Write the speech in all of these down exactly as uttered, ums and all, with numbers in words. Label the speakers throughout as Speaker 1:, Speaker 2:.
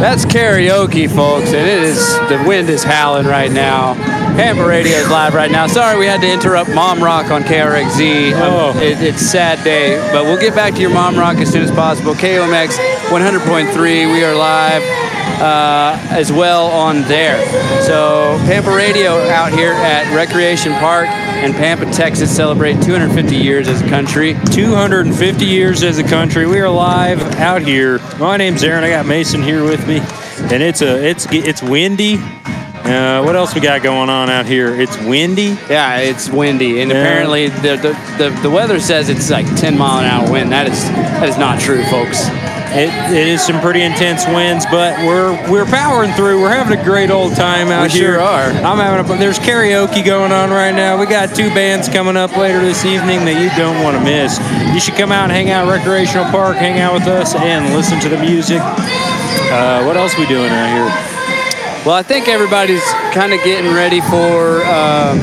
Speaker 1: That's karaoke, folks, and it is, the wind is howling right now. Pampa Radio is live right now. Sorry we had to interrupt Mom Rock on K R X Z.
Speaker 2: Oh.
Speaker 1: Um, it, it's a sad day, but we'll get back to your Mom Rock as soon as possible. K O M X one hundred point three, we are live uh, as well on there. So Pampa Radio out here at Recreation Park in Pampa, Texas, celebrating two hundred fifty years as a country.
Speaker 2: two hundred fifty years as a country. We are live out here. My name's Aaron. I got Mason here with me, and it's a it's it's windy. Uh, what else we got going on out here? It's windy.
Speaker 1: Yeah, it's windy, and
Speaker 2: Yeah.
Speaker 1: apparently the, the the the weather says it's like ten mile an hour wind. That is that is not true, folks.
Speaker 2: It, it is some pretty intense winds, but we're we're powering through. We're having a great old time out
Speaker 1: We
Speaker 2: here.
Speaker 1: sure are.
Speaker 2: I'm having a. There's karaoke going on right now. We got two bands coming up later this evening that you don't want to miss. You should come out and hang out at Recreational Park, hang out with us, and listen to the music. Uh, what else we doing out here?
Speaker 1: Well, I think everybody's kind of getting ready for um,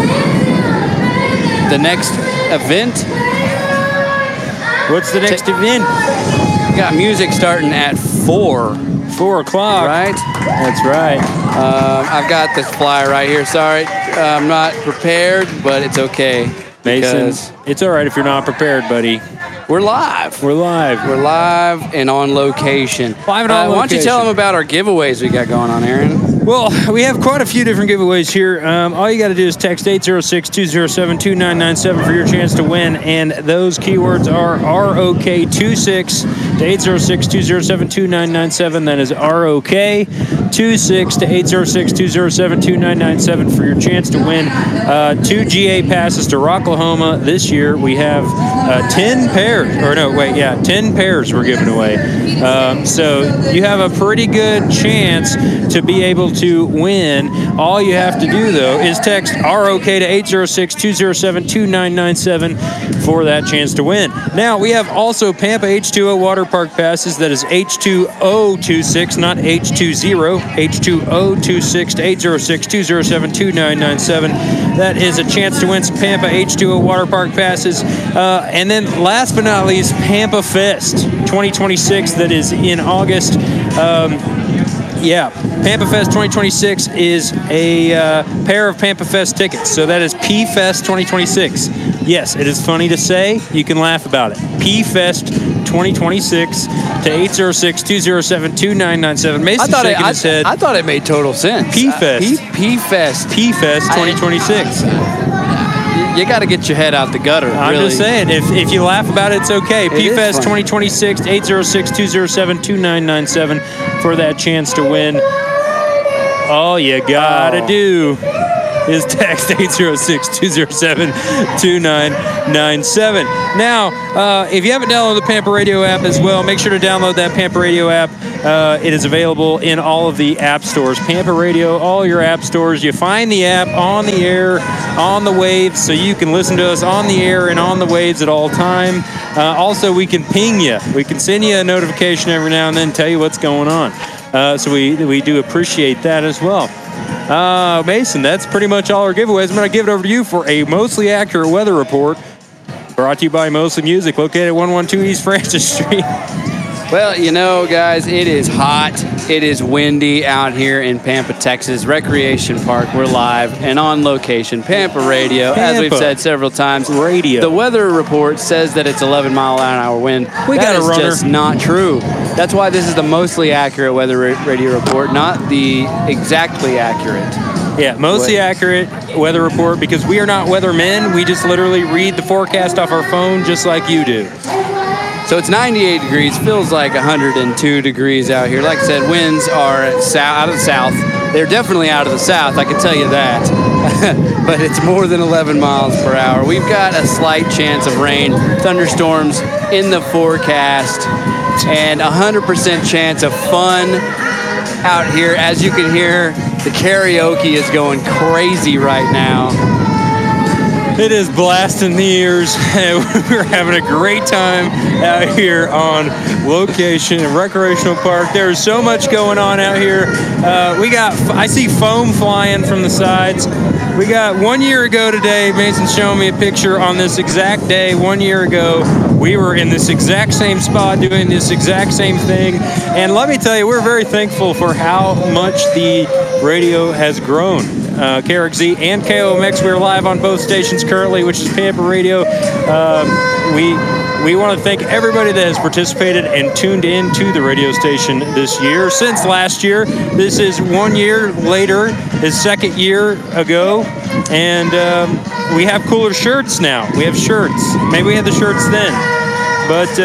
Speaker 1: the next event.
Speaker 2: What's the next
Speaker 1: Ta-
Speaker 2: event?
Speaker 1: We got music starting at four,
Speaker 2: Four o'clock.
Speaker 1: right?
Speaker 2: That's right.
Speaker 1: Um, I've got this flyer right here. Sorry, uh, I'm not prepared, but it's okay.
Speaker 2: Mason,
Speaker 1: because
Speaker 2: it's all right if you're not prepared, buddy.
Speaker 1: we're live.
Speaker 2: We're live.
Speaker 1: We're live and on location.
Speaker 2: Live and
Speaker 1: Uh,
Speaker 2: on
Speaker 1: Why don't you tell
Speaker 2: location.
Speaker 1: them about our giveaways we got going on, Aaron?
Speaker 2: Well, we have quite a few different giveaways here. Um, all you got to do is text eight zero six, two zero seven, two nine nine seven for your chance to win, and those keywords are R O K twenty-six to eight zero six, two zero seven, two nine nine seven. That is R O K twenty-six to eight zero six, two zero seven, two nine nine seven for your chance to win uh, two G A passes to Rocklahoma this year. We have uh, ten pairs, or no, wait, yeah, ten pairs we're giving away. Um, so you have a pretty good chance to be able to win. All you have to do, though, is text R O K to eight zero six, two zero seven, two nine nine seven for that chance to win. Now, we have also Pampa H two O Water Park passes. That is H two O twenty-six, not H twenty, H two O twenty-six to eight zero six, two zero seven, two nine nine seven. That is a chance to win some Pampa H two O Water Park passes. Uh, and then last but not least, Pampa Fest twenty twenty-six. That is in August. Um, Yeah, Pampa Fest twenty twenty-six is a uh, pair of Pampa Fest tickets. So that is P Fest twenty twenty-six. Yes, it is funny to say. You can laugh about it. P Fest twenty twenty-six to eight zero six, two zero seven, two nine nine seven.
Speaker 1: I
Speaker 2: Mason's
Speaker 1: thought it,
Speaker 2: shaking
Speaker 1: I,
Speaker 2: his head.
Speaker 1: I thought it made total sense.
Speaker 2: P-Fest.
Speaker 1: P, P-Fest.
Speaker 2: P Fest twenty twenty-six.
Speaker 1: You got to get your head out the gutter.
Speaker 2: I'm
Speaker 1: really.
Speaker 2: just saying, if, if you laugh about it, it's okay.
Speaker 1: It
Speaker 2: P
Speaker 1: is
Speaker 2: Fest
Speaker 1: funny.
Speaker 2: twenty twenty-six, eight zero six, two zero seven, two nine nine seven for that chance to win. All you gotta
Speaker 1: Oh.
Speaker 2: do is text eight zero six, two zero seven, two nine nine seven. Now, uh, if you haven't downloaded the Pampa Radio app as well, make sure to download that Pampa Radio app. Uh, it is available in all of the app stores. Pampa Radio, all your app stores. You find the app on the air, on the waves, so you can listen to us on the air and on the waves at all time. Uh, also, we can ping you. We can send you a notification every now and then, tell you what's going on. Uh, so we we do appreciate that as well. Uh, Mason, that's pretty much all our giveaways. I'm going to give it over to you for a mostly accurate weather report. Brought to you by Mostly Music, located at one one two East Francis Street.
Speaker 1: Well, you know, guys, it is hot. It is windy out here in Pampa, Texas. Recreation Park. We're live and on location. Pampa Radio, as we've
Speaker 2: Pampa
Speaker 1: said several times.
Speaker 2: Radio.
Speaker 1: The weather report says that it's eleven mile an hour wind.
Speaker 2: We
Speaker 1: That
Speaker 2: got a
Speaker 1: is
Speaker 2: runner.
Speaker 1: just not true. That's why this is the mostly accurate weather ra- radio report, not the exactly accurate.
Speaker 2: Yeah, mostly
Speaker 1: What?
Speaker 2: accurate weather report because we are not weathermen. We just literally read the forecast off our phone just like you do.
Speaker 1: So it's ninety-eight degrees, feels like one hundred two degrees out here. Like I said, winds are sou- out of the south. They're definitely out of the south, I can tell you that. But it's more than eleven miles per hour. We've got a slight chance of rain, thunderstorms in the forecast, and one hundred percent chance of fun out here. As you can hear, the karaoke is going crazy right now.
Speaker 2: It is blasting the ears. We're having a great time out here on location at Recreational Park. There's so much going on out here. Uh, we got, I see foam flying from the sides. We got one year ago today, Mason's showing me a picture on this exact day. One year ago, we were in this exact same spot doing this exact same thing. And let me tell you, we're very thankful for how much the radio has grown. Uh, K R X Z and K O M X, we're live on both stations currently, which is Pampa Radio. Um, we we want to thank everybody that has participated and tuned in to the radio station this year. Since last year, this is one year later, his second year ago, and um, we have cooler shirts now. We have shirts. Maybe we had the shirts then, but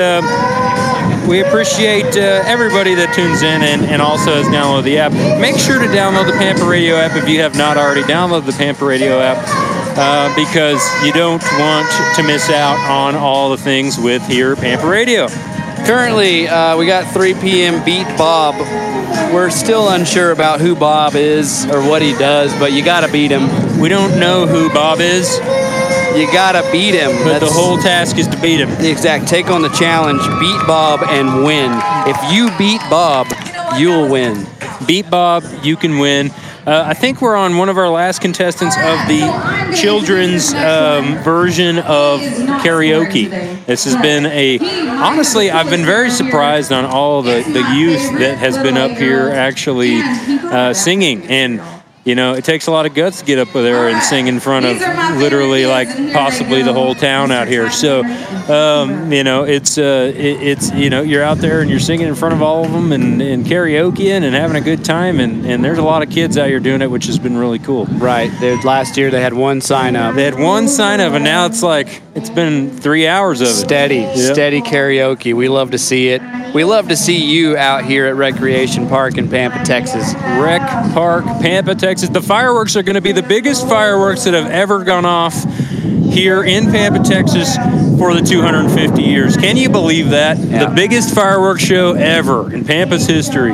Speaker 2: uh, we appreciate uh, everybody that tunes in and, and also has downloaded the app. Make sure to download the Pampa Radio app if you have not already. Download the Pampa Radio app. Uh, because you don't want to miss out on all the things with here at Pampa Radio.
Speaker 1: Currently, uh, we got three p.m. Beat Bob. We're still unsure about who Bob is or what he does, but you got to beat him.
Speaker 2: We don't know who Bob is.
Speaker 1: You got to beat him.
Speaker 2: But
Speaker 1: That's
Speaker 2: the whole task is to beat him.
Speaker 1: the exact. Take on the challenge, beat Bob, and win. If you beat Bob, you'll win.
Speaker 2: Beat Bob, you can win. Uh, I think we're on one of our last contestants of the children's um, version of karaoke. This has been a, honestly, I've been very surprised on all the, the youth that has been up here actually uh, singing. And, you know, it takes a lot of guts to get up there and sing in front of literally like possibly the whole town out here. So, um, you know, it's, uh, it, it's, you know, you're out there and you're singing in front of all of them and, and karaokeing and having a good time. And, and there's a lot of kids out here doing it, which has been really cool.
Speaker 1: Right. They, last year they had one sign up.
Speaker 2: They had one sign up and now it's like, it's been three hours of it.
Speaker 1: Steady,
Speaker 2: Yep.
Speaker 1: steady karaoke. We love to see it. We love to see you out here at Recreation Park in Pampa, Texas.
Speaker 2: Rec Park, Pampa, Texas. The fireworks are going to be the biggest fireworks that have ever gone off here in Pampa, Texas for the two hundred fifty years. Can you believe that?
Speaker 1: Yeah.
Speaker 2: The biggest fireworks show ever in Pampa's history.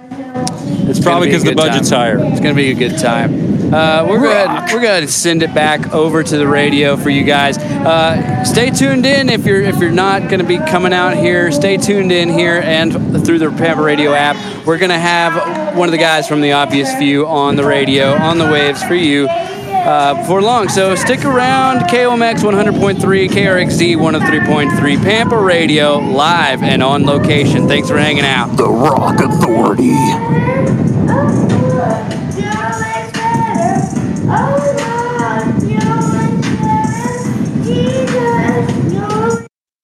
Speaker 2: It's probably because the budget's higher.
Speaker 1: It's going to be a good time. Uh, we're going we're going to send it back over to the radio for you guys. Uh, stay tuned in if you're if you're not going to be coming out here. Stay tuned in here and through the Pampa Radio app. We're going to have one of the guys from the Obvious Few on the radio on the waves for you uh, before long. So stick around. K O M X one hundred point three, K R X Z one oh three point three, Pampa Radio live and on location. Thanks for hanging out.
Speaker 3: The Rock Authority.